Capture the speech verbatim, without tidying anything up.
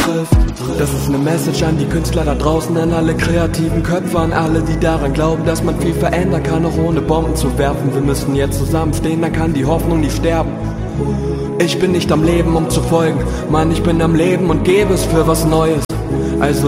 trifft. Das ist eine Message an die Künstler da draußen, an alle kreativen Köpfe, an alle, die daran glauben, dass man viel verändern kann, auch ohne Bomben zu werfen. Wir müssen jetzt zusammenstehen, dann kann die Hoffnung nicht sterben. Ich bin nicht am Leben, um zu folgen, Mann, ich bin am Leben und gebe es für was Neues.